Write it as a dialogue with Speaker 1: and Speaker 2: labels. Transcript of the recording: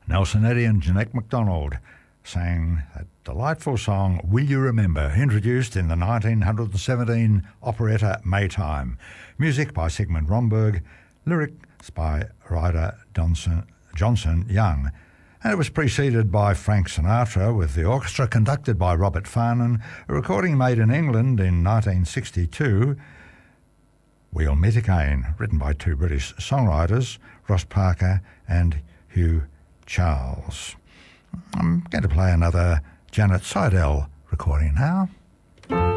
Speaker 1: Nelson Eddy and Jeanette MacDonald sang that delightful song, Will You Remember, introduced in the 1917 operetta Maytime. Music by Sigmund Romberg, lyrics by Ryder Johnson Young. And it was preceded by Frank Sinatra with the orchestra conducted by Robert Farnon, a recording made in England in 1962, We'll Meet Again, written by two British songwriters, Ross Parker and Hugh Charles. I'm going to play another Janet Seidel recording now.